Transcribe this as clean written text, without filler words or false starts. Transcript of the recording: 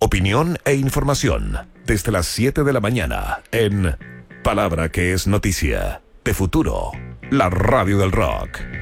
Opinión e información desde las 7 de la mañana en Palabra que es Noticia de Futuro, la radio del rock.